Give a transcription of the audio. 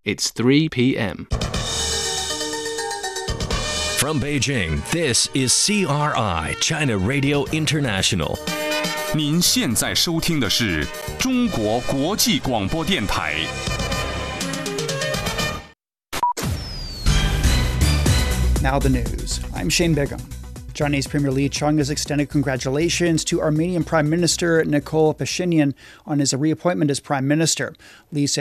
It's 3 p.m. From Beijing, this is CRI, China Radio International. 您现在收听的是中国国际广播电台。 Now the news. I'm Shane Begum. Chinese Premier Li Qiang has extended congratulations to Armenian Prime Minister Nikol Pashinyan on his reappointment as Prime Minister. Li said